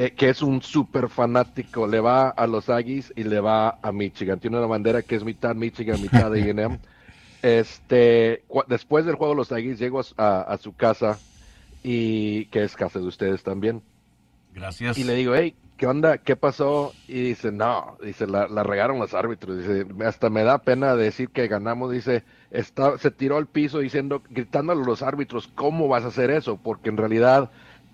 que es un súper fanático, le va a los Aggies y le va a Michigan. Tiene una bandera que es mitad Michigan, mitad de A&M. Después del juego de los Aggies llego a su casa, y que es casa de ustedes también. Y le Gracias. digo, hey, ¿qué onda? ¿Qué pasó? Y dice, no, dice, la regaron los árbitros. Dice, hasta me da pena decir que ganamos. Dice, se tiró al piso diciendo, gritándole a los árbitros, ¿cómo vas a hacer eso? Porque en realidad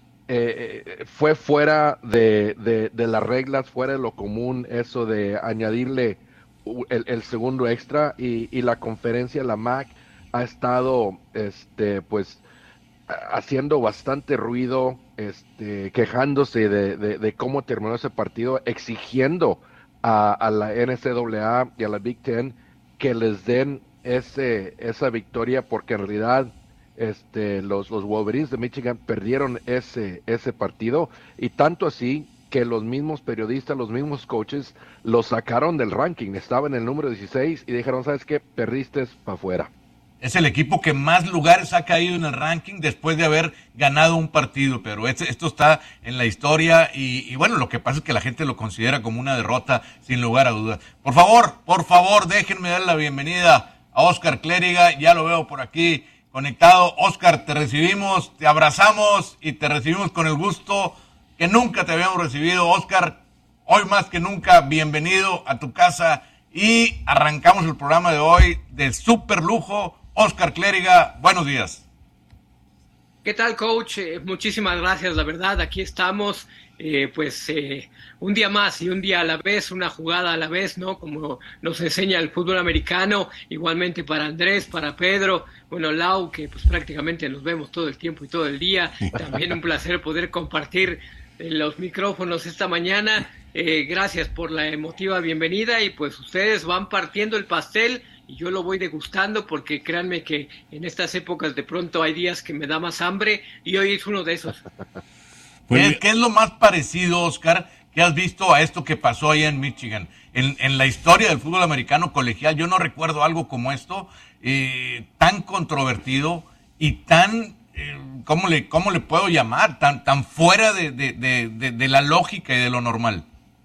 fue fuera de las reglas, fuera de lo común, eso de añadirle el segundo extra, y la conferencia, la MAC, ha estado, pues, haciendo bastante ruido, quejándose de cómo terminó ese partido, exigiendo a la NCAA y a la Big Ten que les den esa victoria, porque en realidad los Wolverines de Michigan perdieron ese partido, y tanto así que los mismos periodistas, los mismos coaches, lo sacaron del ranking. Estaba en el número 16 y dijeron, ¿sabes qué? Perdiste para afuera. Es el equipo que más lugares ha caído en el ranking después de haber ganado un partido, pero esto está en la historia y bueno, lo que pasa es que la gente lo considera como una derrota sin lugar a dudas. Por favor, déjenme dar la bienvenida a Oscar Clériga, ya lo veo por aquí conectado. Oscar, te recibimos, te abrazamos y te recibimos con el gusto que nunca te habíamos recibido. Oscar, hoy más que nunca, bienvenido a tu casa y arrancamos el programa de hoy de súper lujo. Oscar Clériga, buenos días. ¿Qué tal, coach? Muchísimas gracias, la verdad, aquí estamos, un día más y un día a la vez, una jugada a la vez, ¿no? Como nos enseña el fútbol americano, igualmente para Andrés, para Pedro, bueno, Lau, que pues prácticamente nos vemos todo el tiempo y todo el día, también un placer poder compartir los micrófonos esta mañana. Gracias por la emotiva bienvenida y pues ustedes van partiendo el pastel y yo lo voy degustando, porque créanme que en estas épocas de pronto hay días que me da más hambre y hoy es uno de esos. ¿Qué es lo más parecido, Oscar, que has visto a esto que pasó allá en Michigan? En la historia del fútbol americano colegial yo no recuerdo algo como esto, tan controvertido y tan, ¿cómo le puedo llamar? Tan fuera de la lógica y de lo normal.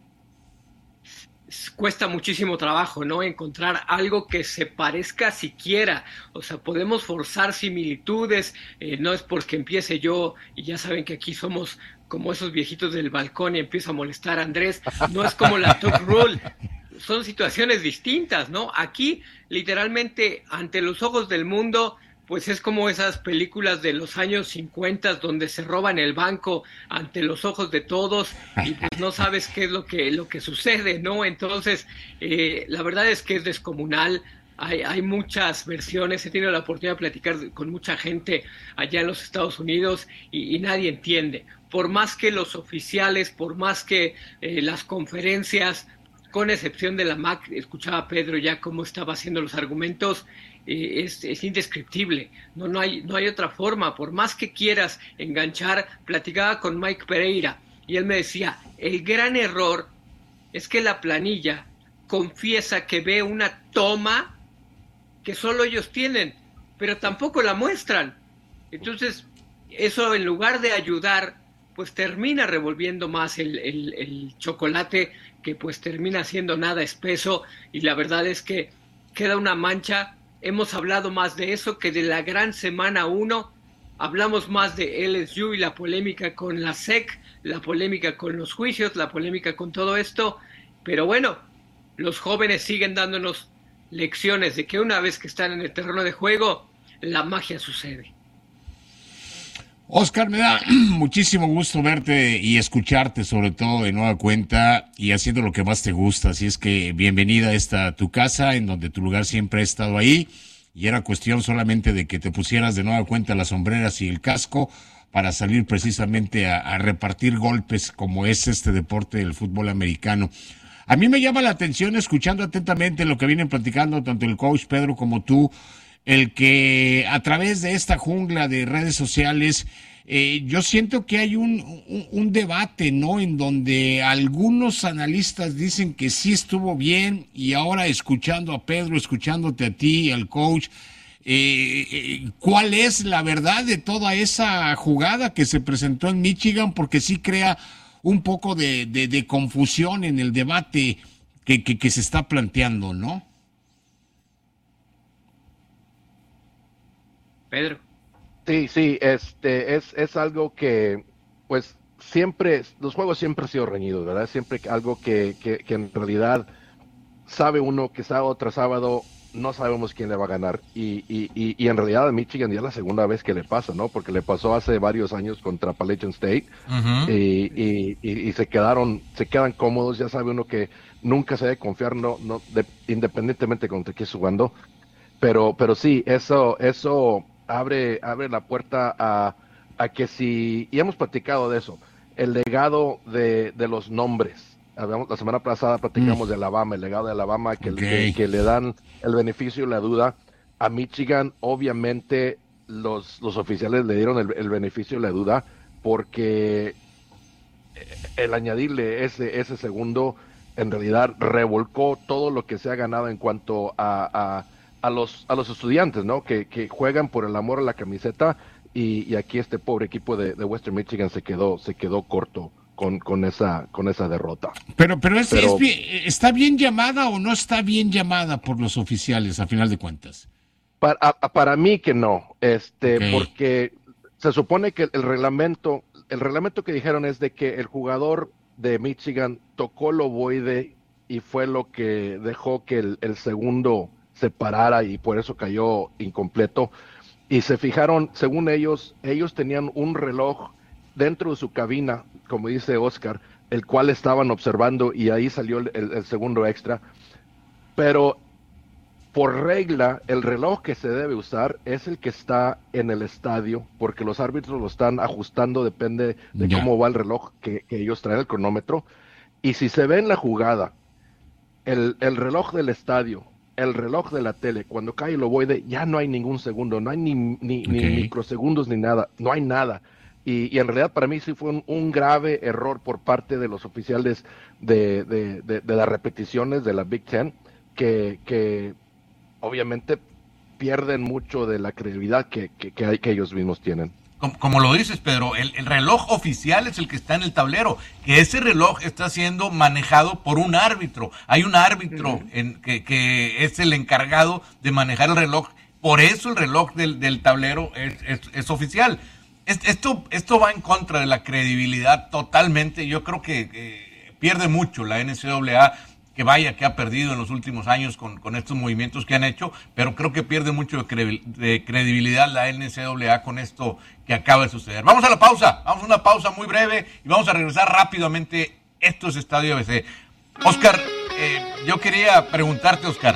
Cuesta muchísimo trabajo, ¿no? Encontrar algo que se parezca siquiera. O sea, podemos forzar similitudes, no es porque empiece yo, y ya saben que aquí somos como esos viejitos del balcón y empiezo a molestar a Andrés, no es como la Tuck Rule, son situaciones distintas, ¿no? Aquí, literalmente, ante los ojos del mundo, pues es como esas películas de los años 50 donde se roban el banco ante los ojos de todos y pues no sabes qué es lo que sucede, ¿no? Entonces, la verdad es que es descomunal. Hay muchas versiones, he tenido la oportunidad de platicar con mucha gente allá en los Estados Unidos y nadie entiende. Por más que los oficiales, por más que las conferencias, con excepción de la MAC, escuchaba a Pedro ya cómo estaba haciendo los argumentos, es indescriptible, no hay otra forma, por más que quieras enganchar. Platicaba con Mike Pereira y él me decía, el gran error es que la planilla confiesa que ve una toma que solo ellos tienen, pero tampoco la muestran. Entonces, eso en lugar de ayudar, pues termina revolviendo más el chocolate, que pues termina siendo nada espeso, y la verdad es que queda una mancha. Hemos hablado más de eso que de la gran semana 1, hablamos más de LSU y la polémica con la SEC, la polémica con los juicios, la polémica con todo esto, pero bueno, los jóvenes siguen dándonos lecciones de que una vez que están en el terreno de juego, la magia sucede. Oscar, me da muchísimo gusto verte y escucharte, sobre todo de nueva cuenta y haciendo lo que más te gusta. Así es que bienvenida a esta tu casa, en donde tu lugar siempre ha estado ahí, y era cuestión solamente de que te pusieras de nueva cuenta las sombreras y el casco para salir precisamente a repartir golpes, como es este deporte del fútbol americano. A mí me llama la atención, escuchando atentamente lo que vienen platicando tanto el coach Pedro como tú, el que a través de esta jungla de redes sociales, yo siento que hay un debate, ¿no? En donde algunos analistas dicen que sí estuvo bien, y ahora escuchando a Pedro, escuchándote a ti, al coach, ¿cuál es la verdad de toda esa jugada que se presentó en Michigan? Porque sí crea un poco de confusión en el debate que se está planteando, ¿no? Pedro. Sí, es algo que, pues, siempre, los juegos siempre han sido reñidos, ¿verdad? Siempre algo que en realidad sabe uno que sábado tras sábado no sabemos quién le va a ganar. Y en realidad a Michigan ya es la segunda vez que le pasa, ¿no? Porque le pasó hace varios años contra Appalachian State y se quedan cómodos. Ya sabe uno que nunca se debe confiar, independientemente contra quién esté jugando. Pero sí, eso abre la puerta a que si, y hemos platicado de eso, el legado de los nombres. La semana pasada platicamos de Alabama, el legado de Alabama, que le dan el beneficio y la duda. A Michigan, obviamente, los oficiales le dieron el beneficio y la duda, porque el añadirle ese segundo, en realidad, revolcó todo lo que se ha ganado en cuanto a los estudiantes, ¿no? Que juegan por el amor a la camiseta, y aquí este pobre equipo de Western Michigan se quedó corto con esa derrota. Pero ¿está bien llamada o no está bien llamada por los oficiales a final de cuentas? Para mí que no, porque se supone que el reglamento que dijeron es de que el jugador de Michigan tocó el ovoide y fue lo que dejó que el segundo se parara y por eso cayó incompleto. Y se fijaron, según ellos tenían un reloj dentro de su cabina, como dice Oscar, el cual estaban observando, y ahí salió el segundo extra. Pero por regla, el reloj que se debe usar es el que está en el estadio, porque los árbitros lo están ajustando, depende de cómo va el reloj que ellos traen, el cronómetro. Y si se ve en la jugada, el reloj del estadio, el reloj de la tele, cuando cae el ovoide, ya no hay ningún segundo, no hay ni microsegundos ni nada, no hay nada. Y en realidad para mí sí fue un grave error por parte de los oficiales de las repeticiones de la Big Ten, que obviamente pierden mucho de la credibilidad que ellos mismos tienen. Como lo dices, Pedro, el reloj oficial es el que está en el tablero, que ese reloj está siendo manejado por un árbitro. Hay un árbitro que es el encargado de manejar el reloj, por eso el reloj del tablero es oficial. Esto va en contra de la credibilidad totalmente. Yo creo que pierde mucho la NCAA, que ha perdido en los últimos años con estos movimientos que han hecho, pero creo que pierde mucho de credibilidad la NCAA con esto que acaba de suceder. Vamos a una pausa muy breve y vamos a regresar rápidamente. Esto es Estadio ABC. Oscar, yo quería preguntarte, Oscar,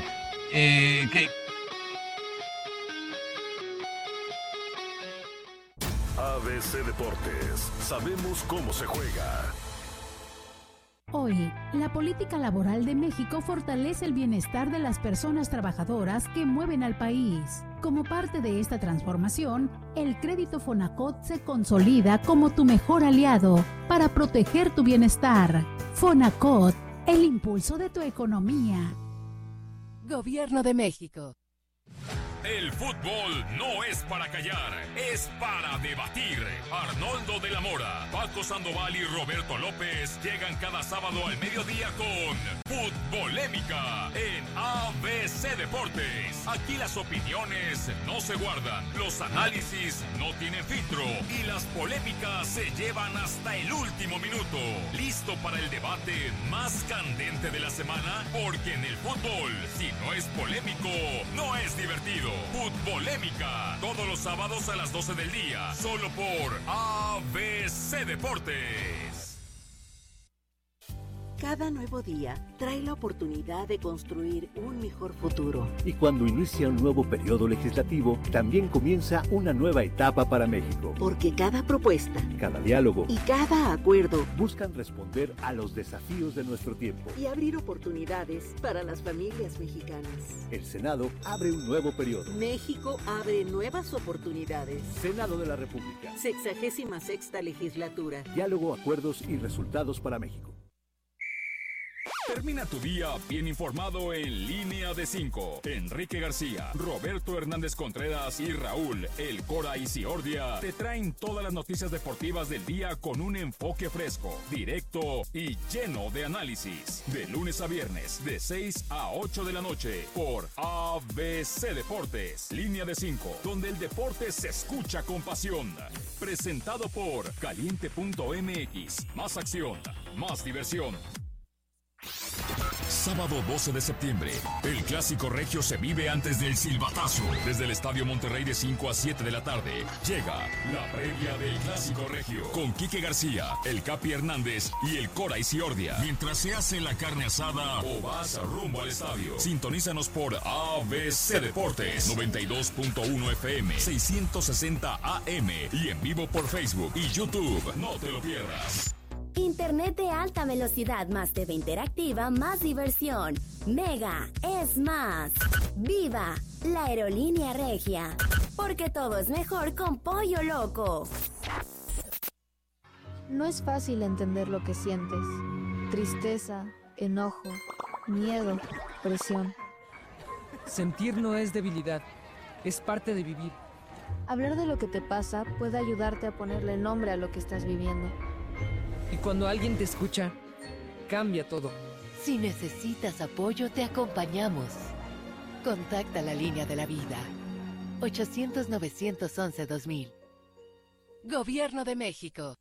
ABC Deportes, sabemos cómo se juega. Hoy, la política laboral de México fortalece el bienestar de las personas trabajadoras que mueven al país. Como parte de esta transformación, el crédito Fonacot se consolida como tu mejor aliado para proteger tu bienestar. Fonacot, el impulso de tu economía. Gobierno de México. El fútbol no es para callar, es para debatir. Arnoldo de la Mora, Paco Sandoval y Roberto López llegan cada sábado al mediodía con Futbolémica en ABC Deportes. Aquí las opiniones no se guardan, los análisis no tienen filtro y las polémicas se llevan hasta el último minuto. ¿Listo para el debate más candente de la semana? Porque en el fútbol, si no es polémico, no es divertido. Futbolémica, todos los sábados a las 12 del día, solo por ABC Deportes. Cada nuevo día trae la oportunidad de construir un mejor futuro. Y cuando inicia un nuevo periodo legislativo, también comienza una nueva etapa para México. Porque cada propuesta, cada diálogo y cada acuerdo buscan responder a los desafíos de nuestro tiempo y abrir oportunidades para las familias mexicanas. El Senado abre un nuevo periodo. México abre nuevas oportunidades. Senado de la República. 66ª legislatura. Diálogo, acuerdos y resultados para México. Termina tu día bien informado en Línea de 5. Enrique García, Roberto Hernández Contreras y Raúl El Cora Isiordia te traen todas las noticias deportivas del día con un enfoque fresco, directo y lleno de análisis. De lunes a viernes, de 6 a 8 de la noche, por ABC Deportes. Línea de 5, donde el deporte se escucha con pasión. Presentado por Caliente.mx. Más acción, más diversión. Sábado 12 de septiembre, el Clásico Regio se vive antes del silbatazo. Desde el Estadio Monterrey de 5 a 7 de la tarde, llega la previa del Clásico Regio. Con Quique García, el Capi Hernández y el Cora Isiordia. Mientras se hace la carne asada o vas rumbo al estadio. Sintonízanos por ABC Deportes, 92.1 FM, 660 AM y en vivo por Facebook y YouTube. No te lo pierdas. Internet de alta velocidad más TV interactiva, más diversión. Mega es más. ¡Viva la aerolínea Regia! Porque todo es mejor con Pollo Loco. No es fácil entender lo que sientes. Tristeza, enojo, miedo, presión. Sentir no es debilidad, es parte de vivir. Hablar de lo que te pasa puede ayudarte a ponerle nombre a lo que estás viviendo. Y cuando alguien te escucha, cambia todo. Si necesitas apoyo, te acompañamos. Contacta la línea de la vida. 800-911-2000. Gobierno de México.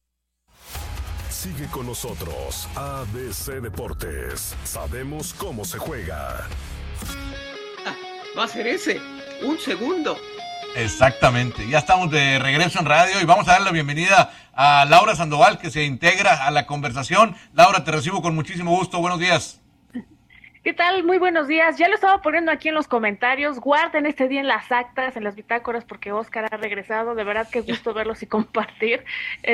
Sigue con nosotros, ABC Deportes. Sabemos cómo se juega. Va a ser ese. Un segundo. Exactamente, ya estamos de regreso en radio y vamos a dar la bienvenida a Laura Sandoval, que se integra a la conversación. Laura, te recibo con muchísimo gusto, buenos días. ¿Qué tal? Muy buenos días. Ya lo estaba poniendo aquí en los comentarios. Guarden este día en las actas, en las bitácoras, porque Oscar ha regresado. De verdad que gusto verlos y compartir.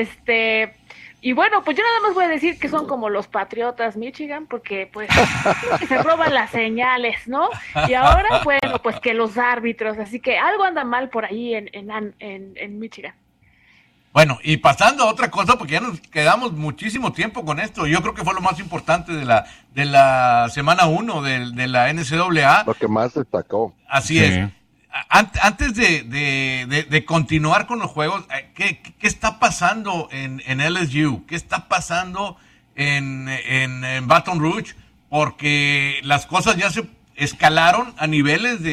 Y bueno, pues yo nada más voy a decir que son como los Patriotas Michigan, porque pues se roban las señales, ¿no? Y ahora, bueno, pues que los árbitros, así que algo anda mal por ahí en Michigan. Bueno, y pasando a otra cosa, porque ya nos quedamos muchísimo tiempo con esto. Yo creo que fue lo más importante de la semana 1 de la NCAA. Lo que más destacó. Así es. Antes de continuar con los juegos, ¿qué está pasando en LSU? ¿Qué está pasando en Baton Rouge? Porque las cosas ya se escalaron a niveles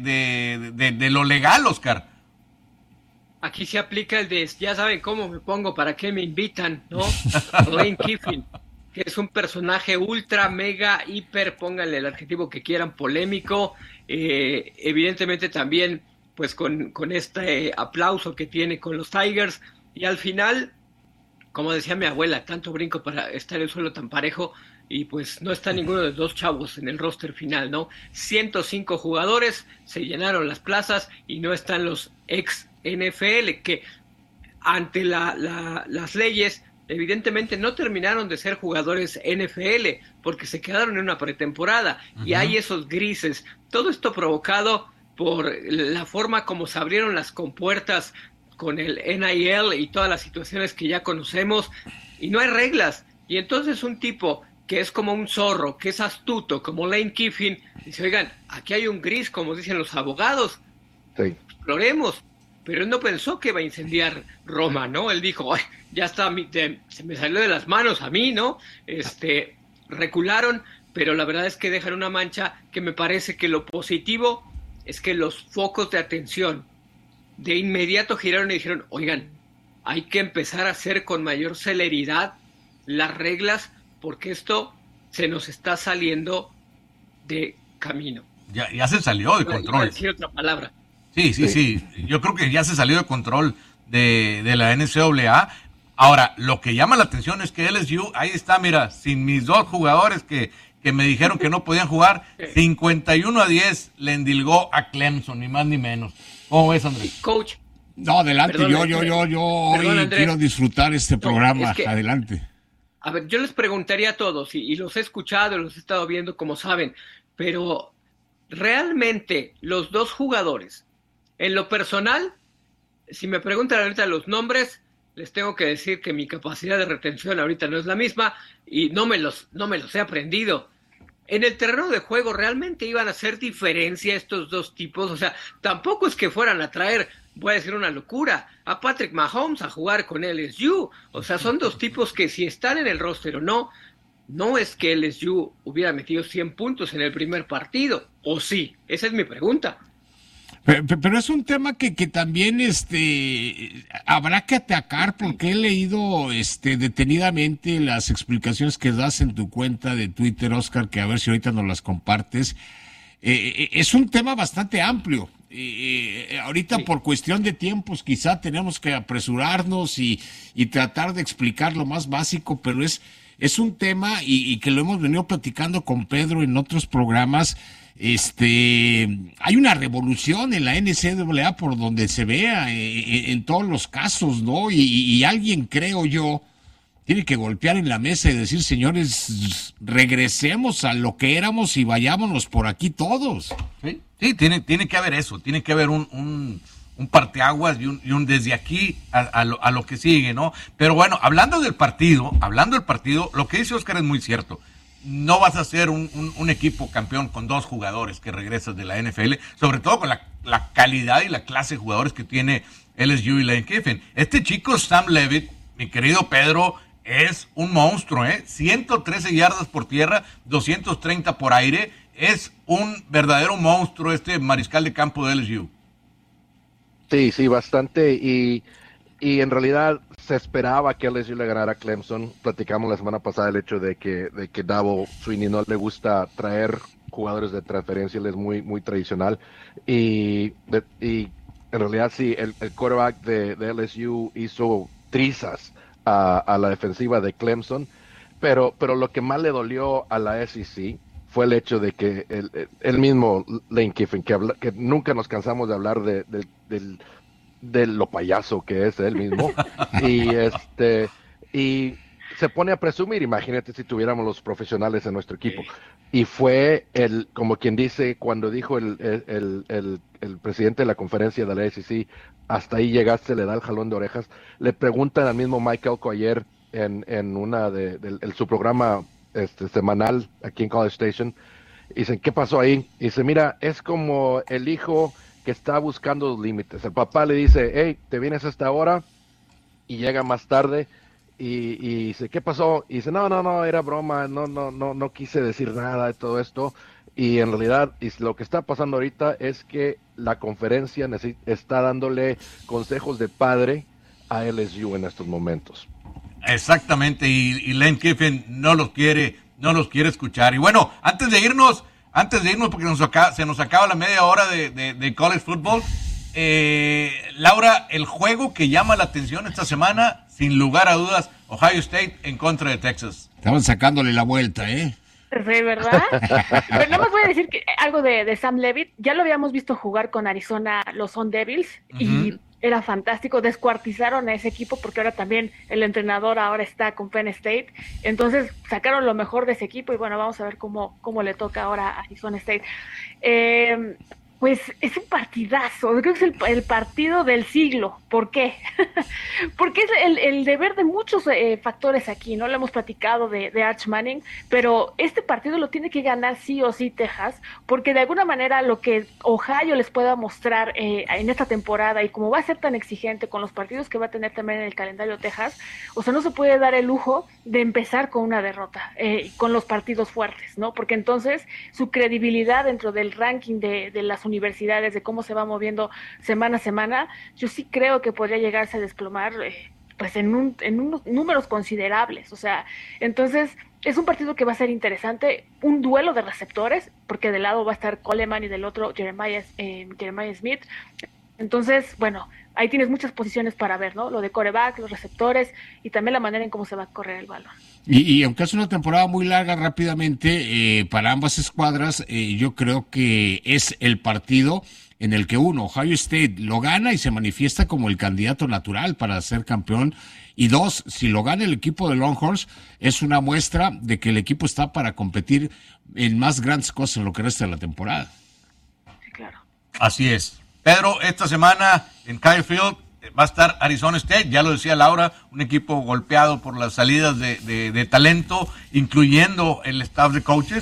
de lo legal, Oscar. Aquí se aplica el de, ya saben cómo me pongo, para qué me invitan, ¿no? Lane Kiffin, que es un personaje ultra, mega, hiper, pónganle el adjetivo que quieran, polémico, evidentemente también pues con este aplauso que tiene con los Tigers, y al final, como decía mi abuela, tanto brinco para estar el suelo tan parejo, y pues no está ninguno de los dos chavos en el roster final, ¿no? 105 jugadores, se llenaron las plazas y no están los ex NFL, que ante las leyes evidentemente no terminaron de ser jugadores NFL porque se quedaron en una pretemporada. Uh-huh. Y hay esos grises, todo esto provocado por la forma como se abrieron las compuertas con el NIL y todas las situaciones que ya conocemos, y no hay reglas, y entonces un tipo que es como un zorro, que es astuto como Lane Kiffin, dice, oigan, aquí hay un gris, como dicen los abogados, sí, exploremos. Pero él no pensó que iba a incendiar Roma, ¿no? Él dijo, ay, ya está, se me salió de las manos a mí, ¿no? Recularon, pero la verdad es que dejan una mancha que me parece que lo positivo es que los focos de atención de inmediato giraron y dijeron, oigan, hay que empezar a hacer con mayor celeridad las reglas porque esto se nos está saliendo de camino. Ya se salió de control. Iba a decir otra palabra. Sí. Yo creo que ya se salió de control de la NCAA. Ahora, lo que llama la atención es que LSU, ahí está, mira, sin mis dos jugadores que me dijeron que no podían jugar, 51-10 le endilgó a Clemson, ni más ni menos. ¿Cómo ves, Andrés? Coach. No, adelante, perdón, yo hoy quiero disfrutar este programa, adelante. A ver, yo les preguntaría a todos, y los he escuchado, los he estado viendo como saben, pero realmente los dos jugadores, en lo personal, si me preguntan ahorita los nombres, les tengo que decir que mi capacidad de retención ahorita no es la misma y no me los he aprendido. en el terreno de juego realmente iban a hacer diferencia estos dos tipos. O sea, tampoco es que fueran a traer, voy a decir una locura, a Patrick Mahomes a jugar con LSU. O sea, son dos tipos que si están en el roster o no, no es que LSU hubiera metido 100 puntos en el primer partido, ¿o sí? Esa es mi pregunta. Pero es un tema que también habrá que atacar, porque he leído detenidamente las explicaciones que das en tu cuenta de Twitter, Oscar, que a ver si ahorita nos las compartes. Es un tema bastante amplio. Ahorita sí, por cuestión de tiempos quizá tenemos que apresurarnos y tratar de explicar lo más básico, pero es un tema y que lo hemos venido platicando con Pedro en otros programas. Hay una revolución en la NCAA por donde se vea, en todos los casos, ¿no? Y alguien, creo yo, tiene que golpear en la mesa y decir, señores, regresemos a lo que éramos y vayámonos por aquí todos. Sí, tiene que haber eso, tiene que haber un parteaguas y un desde aquí a lo que sigue, ¿no? Pero bueno, hablando del partido, lo que dice Oscar es muy cierto. No vas a ser un equipo campeón con 2 jugadores que regresas de la NFL, sobre todo con la calidad y la clase de jugadores que tiene LSU y Lane Kiffin. Este chico Sam Leavitt, mi querido Pedro, es un monstruo, 113 yardas por tierra, 230 por aire. Es un verdadero monstruo este mariscal de campo de LSU. Sí, bastante. Y en realidad se esperaba que LSU le ganara a Clemson. Platicamos la semana pasada el hecho de que Dabo Swinney no le gusta traer jugadores de transferencia, él es muy tradicional. Y en realidad sí, el quarterback de LSU hizo trizas a la defensiva de Clemson, pero lo que más le dolió a la SEC fue el hecho de que el mismo Lane Kiffin, que nunca nos cansamos de hablar de lo payaso que es él mismo, y se pone a presumir, imagínate si tuviéramos los profesionales en nuestro equipo. Y fue como quien dice, cuando dijo el presidente de la conferencia de la SEC, hasta ahí llegaste, le da el jalón de orejas. Le preguntan al mismo Mike Elko ayer en una su programa semanal aquí en College Station, y dicen, ¿qué pasó ahí? Y dice, mira, es como el hijo que está buscando los límites. El papá le dice, hey, te vienes a esta hora, y llega más tarde, y dice, ¿qué pasó? Y dice, no, era broma, no quise decir nada de todo esto. Y en realidad lo que está pasando ahorita es que la conferencia está dándole consejos de padre a LSU en estos momentos. Exactamente, y Lane Kiffin no los quiere escuchar. Y bueno, antes de irnos porque se nos acaba la media hora de college football, Laura, el juego que llama la atención esta semana, sin lugar a dudas, Ohio State en contra de Texas. Estaban sacándole la vuelta, ¿eh? Sí, ¿verdad? Pero nada más voy a decir que algo de Sam Leavitt. Ya lo habíamos visto jugar con Arizona, los Sun Devils, y era fantástico. Descuartizaron a ese equipo porque ahora también el entrenador está con Penn State. Entonces sacaron lo mejor de ese equipo y bueno, vamos a ver cómo le toca ahora a Arizona State. Pues es un partidazo, creo que es el partido del siglo. ¿Por qué? Porque es el deber de muchos factores aquí, ¿no? Lo hemos platicado de Arch Manning, pero este partido lo tiene que ganar sí o sí Texas, porque de alguna manera lo que Ohio les pueda mostrar en esta temporada, y como va a ser tan exigente con los partidos que va a tener también en el calendario Texas, o sea, no se puede dar el lujo de empezar con una derrota, con los partidos fuertes, ¿no? Porque entonces su credibilidad dentro del ranking de las universidades, de cómo se va moviendo semana a semana, yo sí creo que podría llegarse a desplomar pues en unos números considerables. O sea, entonces es un partido que va a ser interesante, un duelo de receptores, porque del lado va a estar Coleman y del otro Jeremiah Smith. Entonces, bueno, ahí tienes muchas posiciones para ver, ¿no? Lo de quarterback, los receptores y también la manera en cómo se va a correr el balón. Y aunque es una temporada muy larga, rápidamente, para ambas escuadras, yo creo que es el partido en el que Ohio State lo gana y se manifiesta como el candidato natural para ser campeón. Y 2, si lo gana el equipo de Longhorns, es una muestra de que el equipo está para competir en más grandes cosas en lo que resta de la temporada. Sí, claro. Así es. Pedro, esta semana en Kyle Field va a estar Arizona State, ya lo decía Laura, un equipo golpeado por las salidas de talento, incluyendo el staff de coaches.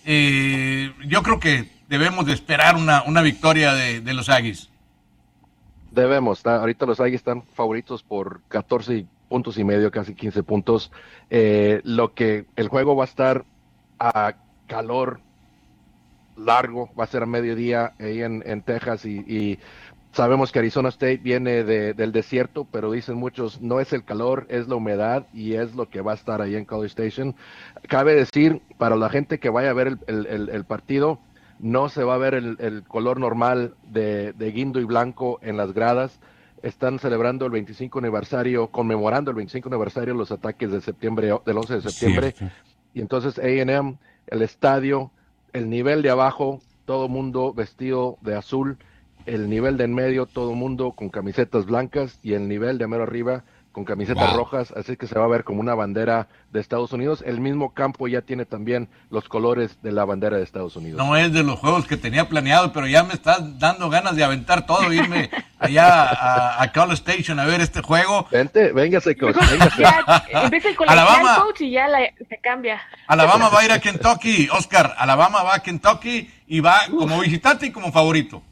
yo creo que debemos de esperar una victoria de los Aggies. Debemos, ahorita los Aggies están favoritos por 14 puntos y medio, casi 15 puntos. Lo que el juego va a estar a calor largo, va a ser a mediodía ahí en Texas y sabemos que Arizona State viene del desierto, pero dicen muchos, no es el calor, es la humedad y es lo que va a estar ahí en College Station. Cabe decir, para la gente que vaya a ver el partido, no se va a ver el color normal de guindo y blanco en las gradas. Están celebrando el 25 aniversario, conmemorando el 25 aniversario de los ataques del 11 de septiembre. Sí. Y entonces A&M, el estadio, el nivel de abajo, todo mundo vestido de azul, el nivel de en medio, todo mundo con camisetas blancas y el nivel de mero arriba con camisetas rojas, así que se va a ver como una bandera de Estados Unidos. El mismo campo ya tiene también los colores de la bandera de Estados Unidos. No es de los juegos que tenía planeado, pero ya me estás dando ganas de aventar todo, irme allá a College Station a ver este juego. Véngase, coach, véngase. Empieza el colegial, coach, y ya se cambia. Alabama va a ir a Kentucky, Oscar. Alabama va a Kentucky y va como visitante y como favorito.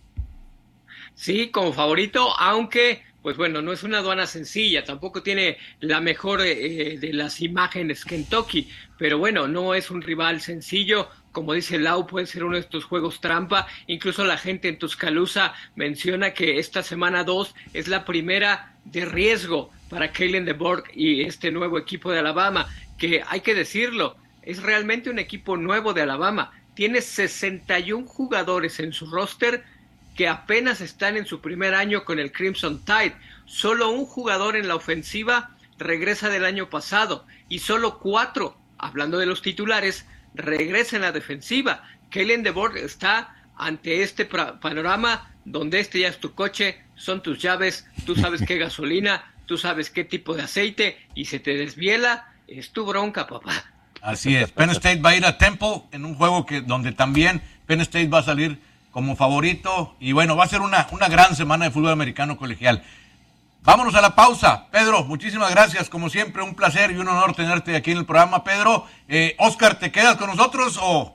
Sí, como favorito, aunque... Pues bueno, no es una aduana sencilla, tampoco tiene la mejor de las imágenes Kentucky, pero bueno, no es un rival sencillo, como dice Lau, puede ser uno de estos juegos trampa, incluso la gente en Tuscaloosa menciona que esta semana 2 es la primera de riesgo para Kalen DeBoer y este nuevo equipo de Alabama, que hay que decirlo, es realmente un equipo nuevo de Alabama, tiene 61 jugadores en su roster, que apenas están en su primer año con el Crimson Tide. Solo un jugador en la ofensiva regresa del año pasado y solo 4, hablando de los titulares, regresa en la defensiva. Kalen DeBoer está ante este panorama donde ya es tu coche, son tus llaves, tú sabes qué gasolina, tú sabes qué tipo de aceite y se te desviela, es tu bronca, papá. Así es. Penn State va a ir a Temple en un juego donde también Penn State va a salir como favorito, y bueno, va a ser una gran semana de fútbol americano colegial. Vámonos a la pausa. Pedro, muchísimas gracias, como siempre, un placer y un honor tenerte aquí en el programa, Pedro. Oscar, ¿te quedas con nosotros o...?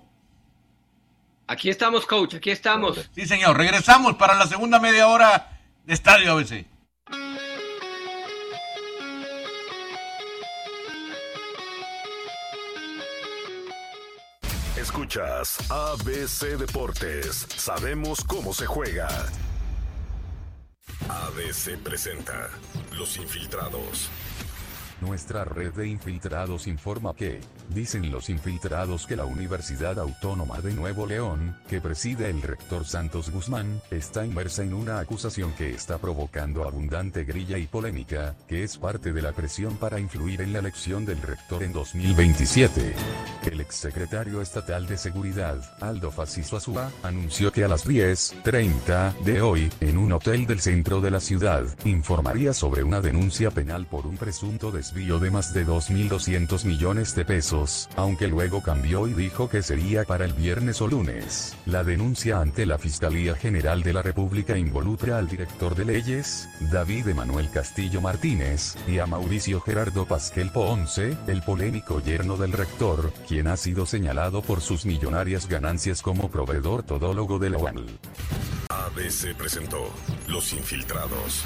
Aquí estamos, coach, aquí estamos. Sí, señor, regresamos para la segunda media hora de Estadio ABC. Escuchas ABC Deportes. Sabemos cómo se juega. ABC presenta Los Infiltrados. Nuestra red de infiltrados informa que, dicen los infiltrados, que la Universidad Autónoma de Nuevo León, que preside el rector Santos Guzmán, está inmersa en una acusación que está provocando abundante grilla y polémica, que es parte de la presión para influir en la elección del rector en 2027. El exsecretario estatal de Seguridad, Aldo Faciso Azúa, anunció que a las 10:30 de hoy, en un hotel del centro de la ciudad, informaría sobre una denuncia penal por un presunto desvío de más de 2.200 millones de pesos, aunque luego cambió y dijo que sería para el viernes o lunes. La denuncia ante la Fiscalía General de la República involucra al director de leyes, David Emanuel Castillo Martínez, y a Mauricio Gerardo Pasquel Ponce, el polémico yerno del rector, quien ha sido señalado por sus millonarias ganancias como proveedor todólogo de la UAL. ABC presentó Los Infiltrados.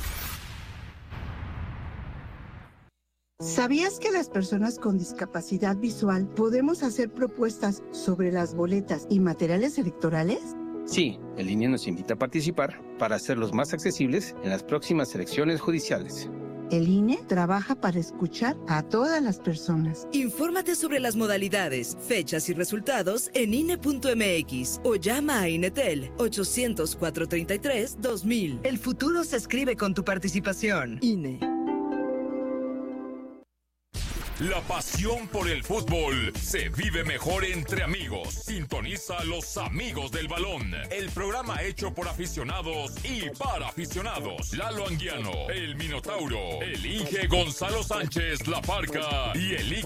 ¿Sabías que las personas con discapacidad visual podemos hacer propuestas sobre las boletas y materiales electorales? Sí, el INE nos invita a participar para hacerlos más accesibles en las próximas elecciones judiciales. El INE trabaja para escuchar a todas las personas. Infórmate sobre las modalidades, fechas y resultados en INE.mx o llama a INETEL 800-433-2000. El futuro se escribe con tu participación. INE. La pasión por el fútbol se vive mejor entre amigos. Sintoniza a Los Amigos del Balón, el programa hecho por aficionados y para aficionados. Lalo Anguiano, el Minotauro, el Inge Gonzalo Sánchez La Parca y el